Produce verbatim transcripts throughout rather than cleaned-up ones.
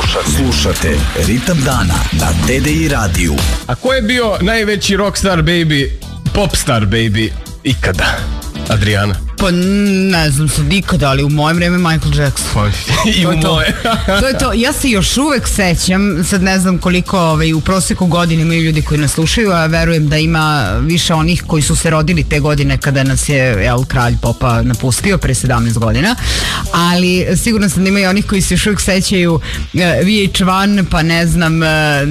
Slušate, slušate Ritam dana na D D I radiju. A ko je bio najveći rockstar baby, popstar baby ikada? Adriana? Pa ne znam sad ikada, ali u moje vreme Michael Jackson. Pa, i u moje. To je to. Ja se još uvek sećam, sad ne znam koliko ovaj, u proseku godine imaju ljudi koji nas slušaju, a verujem da ima više onih koji su se rodili te godine kada nas je jel, kralj popa napustio pre sedamnaest godina, ali sigurno sam da ima i onih koji se još uvek sećaju V H jedan, pa ne znam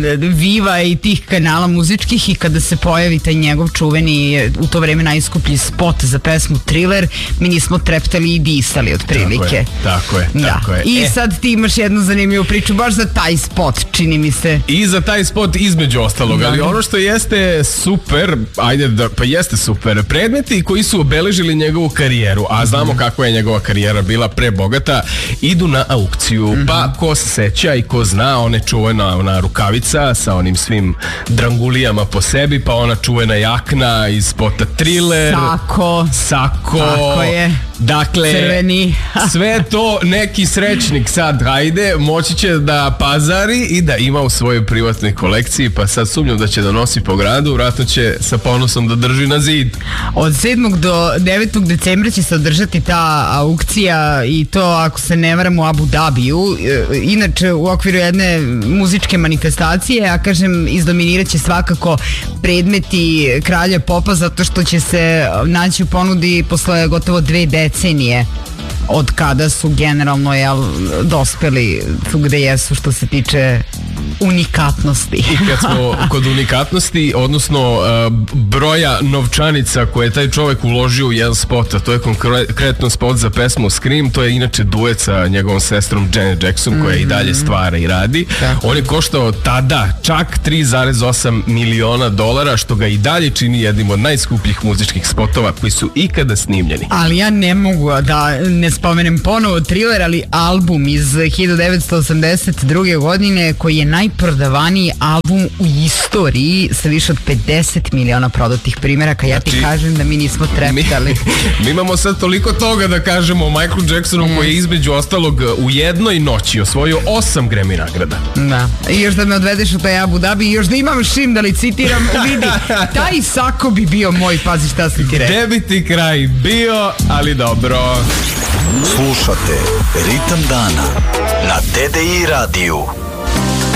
Viva i tih kanala muzičkih, i kada se pojavi taj njegov čuveni u to vreme najskuplji spot za pesmu Thriller, mi nismo treptali i disali otprilike. Tako je, da. tako je. I e. sad ti imaš jednu zanimljivu priču baš za taj spot, čini mi se. I za taj spot između ostalog, ali ono što jeste super, ajde da, pa jeste super, predmeti koji su obeležili njegovu karijeru, a znamo kako je njegova karijera bila prebogata, idu na aukciju, mm-hmm. pa ko se seća i ko zna, one čuvena ona rukavica sa onim svim drangulijama po sebi, pa ona čuvena jakna iz spota Thriller, Sako, Sako, tako je. Dakle, crveni. sve to neki srećnik sad, hajde, moći će da pazari i da ima u svojoj privatnoj kolekciji, pa sad sumnjam da će da nosi po gradu, vratno će sa ponosom da drži na zid. Od sedmog do devetog decembra će se održati ta aukcija, i to, ako se ne varam, u Abu Dabiju. Inače, u okviru jedne muzičke manifestacije, a kažem, izdominirat će svakako predmeti kralja popa, zato što će se naći u ponudi posle gotovo dve decenije od kada su generalno jel, dospeli tu gde jesu što se tiče unikatnosti. I kad smo kod unikatnosti, odnosno uh, broja novčanica koje je taj čovek uložio u jedan spot, a to je konkretno spot za pesmu Scream, to je inače duet sa njegovom sestrom Janet Jackson, koja mm-hmm. i dalje stvara i radi. Tako. On je koštao tada čak tri zarez osam miliona dolara, što ga i dalje čini jednim od najskupljih muzičkih spotova koji su ikada snimljeni. Ali ja ne mogu da ne spomenem ponovo Thriller, ali album iz hiljadu devetsto osamdeset druge godine, koji je najprodavaniji album u istoriji sa više od pedeset miliona prodatih primjeraka. Ja ti znači, kažem da mi nismo treptali. Mi, mi imamo sad toliko toga da kažemo o Michaelu Jacksonu, mm. koji je između ostalog u jednoj noći osvojio osam Grammy nagrada. Da. I još da me odvedeš u taj Abu Dhabi i još da imam šim da li citiram, vidi, taj Sako bi bio moj, pazi šta sam ti rekao. Gde bi ti kraj bio, ali dobro. Slušate Ritam dana na D D I radiju.